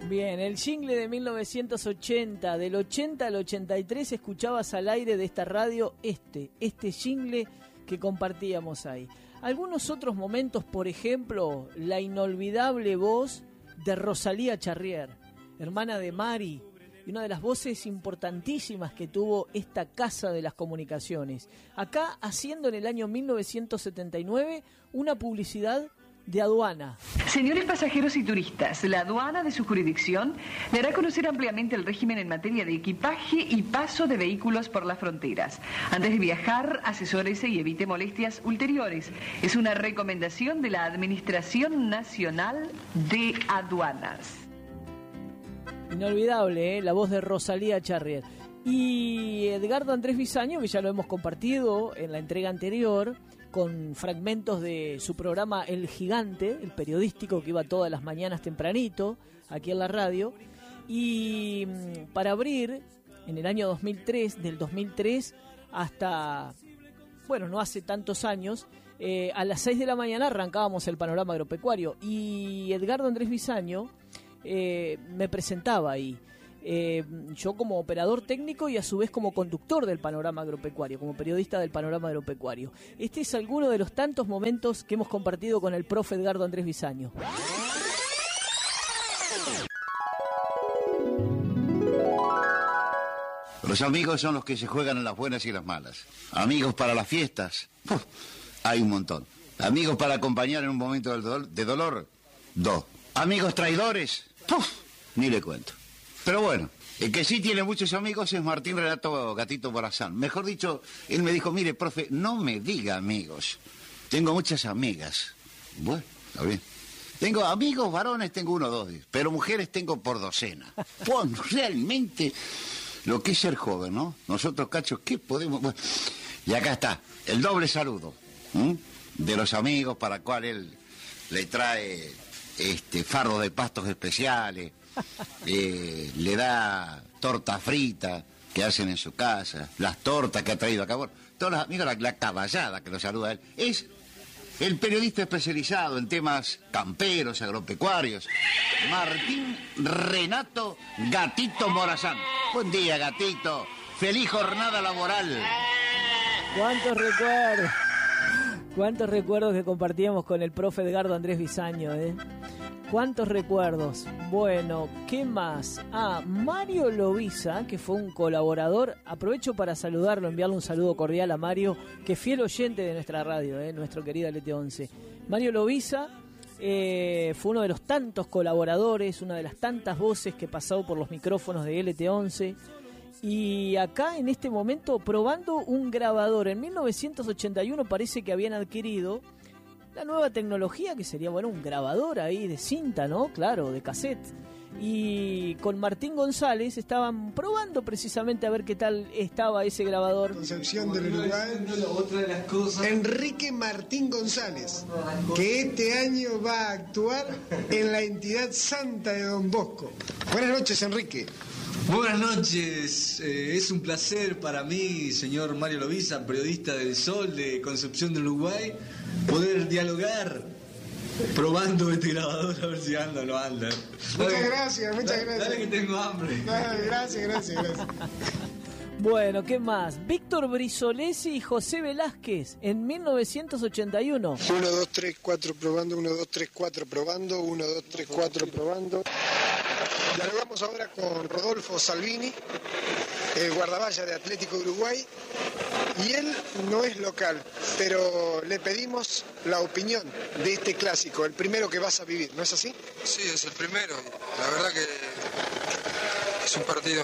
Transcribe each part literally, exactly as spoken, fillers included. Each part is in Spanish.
Bien, el jingle de mil novecientos ochenta, del ochenta al ochenta y tres escuchabas al aire de esta radio este, este jingle que compartíamos ahí. Algunos otros momentos, por ejemplo, la inolvidable voz de Rosalía Charrier, hermana de Mari, y una de las voces importantísimas que tuvo esta casa de las comunicaciones. Acá haciendo en el año mil novecientos setenta y nueve una publicidad de aduana. Señores pasajeros y turistas, la aduana de su jurisdicción le hará conocer ampliamente el régimen en materia de equipaje y paso de vehículos por las fronteras. Antes de viajar, asesórese y evite molestias ulteriores. Es una recomendación de la Administración Nacional de Aduanas. Inolvidable, ¿eh? La voz de Rosalía Charrier. Y Edgardo Andrés Bisaño, que ya lo hemos compartido en la entrega anterior, con fragmentos de su programa El Gigante, el periodístico que iba todas las mañanas tempranito, aquí en la radio. Y para abrir, en el año dos mil tres, del dos mil tres hasta, bueno, no hace tantos años, eh, a las seis de la mañana arrancábamos el panorama agropecuario. Y Edgardo Andrés Bisaño eh, me presentaba ahí. Eh, yo como operador técnico y a su vez como conductor del panorama agropecuario, como periodista del panorama agropecuario. Este es alguno de los tantos momentos que hemos compartido con el profe Edgardo Andrés Bisaño. Los amigos son los que se juegan en las buenas y las malas. Amigos para las fiestas, ¡uf!, hay un montón. Amigos para acompañar en un momento de dolor, de dolor dos. Amigos traidores, ¡uf!, ni le cuento. Pero bueno, el que sí tiene muchos amigos es Martín Renato Gatito Morazán. Mejor dicho, él me dijo, mire, profe, no me diga amigos. Tengo muchas amigas. Bueno, está bien. Tengo amigos varones, tengo uno o dos, pero mujeres tengo por docena. Bueno, realmente, lo que es ser joven, ¿no? Nosotros, cachos, ¿qué podemos...? Bueno, y acá está, el doble saludo, ¿m? de los amigos para cual él le trae este fardo de pastos especiales. Eh, le da torta frita que hacen en su casa, las tortas que ha traído acá. Bueno, todos los amigos, la, la caballada que lo saluda a él. Es el periodista especializado en temas camperos, agropecuarios, Martín Renato Gatito Morazán. Buen día, Gatito. Feliz jornada laboral. ¿Cuántos recuerdos? ¿Cuántos recuerdos que compartíamos con el profe Edgardo Andrés Bisaño, eh? ¿Cuántos recuerdos? Bueno, ¿qué más? Ah, Mario Loviza, que fue un colaborador. Aprovecho para saludarlo, enviarle un saludo cordial a Mario, que es fiel oyente de nuestra radio, eh, nuestro querido L T once. Mario Loviza eh, fue uno de los tantos colaboradores, una de las tantas voces que pasó por los micrófonos de L T once. Y acá en este momento probando un grabador. En mil novecientos ochenta y uno parece que habían adquirido la nueva tecnología, que sería, bueno, un grabador ahí de cinta, ¿no? Claro, de cassette. Y con Martín González estaban probando precisamente a ver qué tal estaba ese grabador. Concepción del Uruguay. Otra de las cosas. Enrique Martín González, que este año va a actuar en la entidad santa de Don Bosco. Buenas noches, Enrique. Buenas noches, eh, es un placer para mí, señor Mario Loviza, periodista del Sol de Concepción del Uruguay, poder dialogar probando este grabador a ver si anda o no anda. Muchas Dale, gracias, muchas dale, gracias. Dale que tengo hambre. Dale, gracias, gracias, gracias. Bueno, ¿qué más? Víctor Brisolesi y José Velázquez en mil novecientos ochenta y uno. uno, dos, tres, cuatro probando, uno, dos, tres, cuatro probando, uno, dos, tres, cuatro probando. Dialogamos ahora con Rodolfo Salvini, el guardamalla de Atlético Uruguay, y él no es local, pero le pedimos la opinión de este clásico, el primero que vas a vivir, ¿no es así? Sí, es el primero. La verdad que es un partido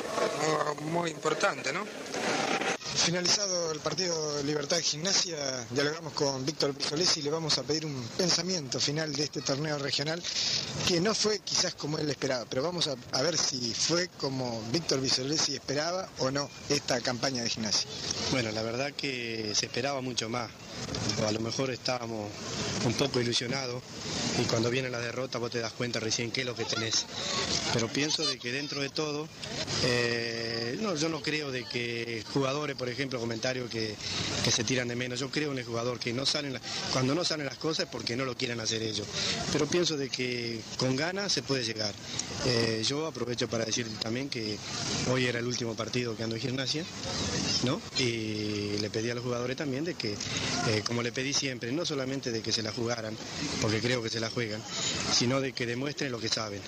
muy importante, ¿no? Finalizado el partido Libertad de Gimnasia, dialogamos con Víctor Brisolesi y le vamos a pedir un pensamiento final de este torneo regional que no fue quizás como él esperaba, pero vamos a, a ver si fue como Víctor Brisolesi esperaba o no esta campaña de Gimnasia. Bueno, la verdad que se esperaba mucho más. o a lo mejor estábamos un poco ilusionados y cuando viene la derrota vos te das cuenta recién qué es lo que tenés. Pero pienso de que dentro de todo, eh, no, yo no creo de que jugadores, por ejemplo, comentarios que, que se tiran de menos, yo creo en el jugador que no salen la, cuando no salen las cosas es porque no lo quieren hacer ellos. Pero pienso de que con ganas se puede llegar. Eh, yo aprovecho para decir también que hoy era el último partido que ando en Gimnasia, ¿no? Y le pedí a los jugadores también de que, eh, como le pedí siempre, no solamente de que se la jugaran, porque creo que se la juegan, sino de que demuestren lo que saben.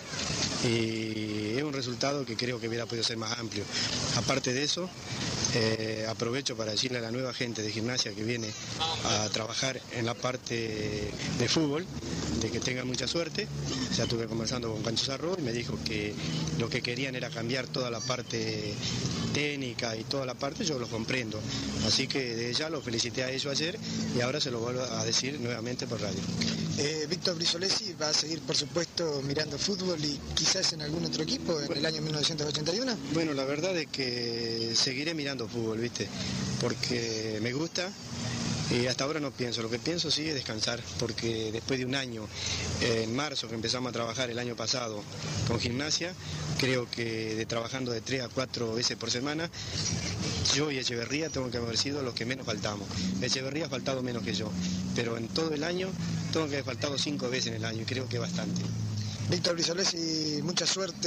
Y es un resultado que creo que hubiera podido ser más amplio. Aparte de eso, eh, aprovecho para decirle a la nueva gente de Gimnasia que viene a trabajar en la parte de fútbol, de que tengan mucha suerte. Ya estuve conversando con Pancho Sarro y me dijo que lo que querían era cambiar toda la parte técnica y toda la parte, yo lo comprendo. Así que de ya lo felicité a ellos ayer y ahora se lo vuelvo a decir nuevamente por radio. Eh, Víctor Brisolesi va a seguir, por supuesto, mirando fútbol y quizás en algún otro equipo en el año mil novecientos ochenta y uno. Bueno, la verdad es que seguiré mirando fútbol, ¿viste? Porque me gusta. Y hasta ahora no pienso, lo que pienso sí es descansar, porque después de un año, eh, en marzo que empezamos a trabajar el año pasado con Gimnasia, creo que de trabajando de tres a cuatro veces por semana, yo y Echeverría tengo que haber sido los que menos faltamos. Echeverría ha faltado menos que yo, pero en todo el año tengo que haber faltado cinco veces en el año y creo que bastante. Víctor Brisolesi, mucha suerte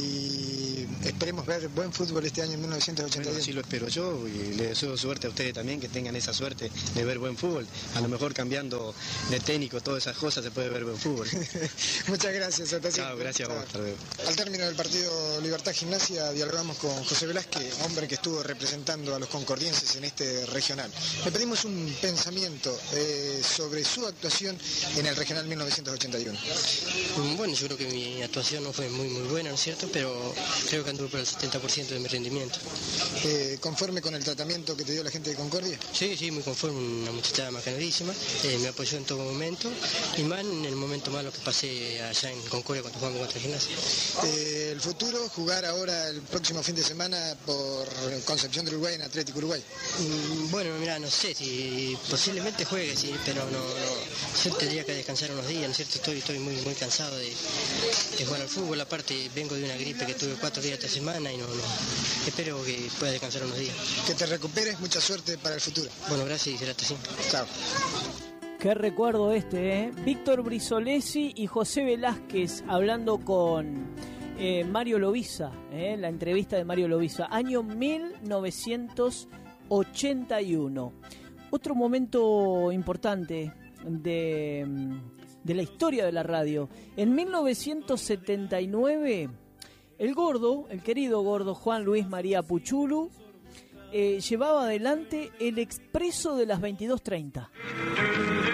y esperemos ver buen fútbol este año en mil novecientos ochenta y uno. Bueno, así lo espero yo y le deseo suerte a ustedes también, que tengan esa suerte de ver buen fútbol. A lo mejor cambiando de técnico, todas esas cosas, se puede ver buen fútbol. Muchas gracias. Hasta Chao, siempre. gracias a vos. Hasta luego. Al término del partido Libertad Gimnasia dialogamos con José Velázquez, hombre que estuvo representando a los concordienses en este regional. Le pedimos un pensamiento eh, sobre su actuación en el regional mil novecientos ochenta y uno. Bueno, yo creo que mi actuación no fue muy muy buena, ¿no es cierto? Pero creo que anduve por el setenta por ciento de mi rendimiento. Eh, ¿Conforme con el tratamiento que te dio la gente de Concordia? Sí, sí, muy conforme, una muchacha macanadísima, eh, me apoyó en todo momento, y más en el momento malo que pasé allá en Concordia cuando jugamos contra Gimnasia. Eh, el futuro, jugar ahora el próximo fin de semana por Concepción del Uruguay en Atlético Uruguay. Mm, bueno, mira, no sé, si posiblemente juegue, sí, pero no, no, yo tendría que descansar unos días, ¿no es cierto? Estoy, estoy muy, muy cansado de, de jugar al fútbol, aparte vengo de una gripe que tuve cuatro días esta semana y no, no, espero que pueda descansar unos días. Que te recuperes, mucha suerte para el futuro. Bueno, gracias y será hasta siempre. Chao. Qué recuerdo este, ¿eh? Víctor Brisolesi y José Velázquez hablando con eh, Mario Loviza, ¿eh? La entrevista de Mario Loviza, año mil novecientos ochenta y uno. Otro momento importante de, de la historia de la radio. En mil novecientos setenta y nueve, el gordo, el querido gordo Juan Luis María Puchulu, eh, llevaba adelante el Expreso de las veintidós treinta.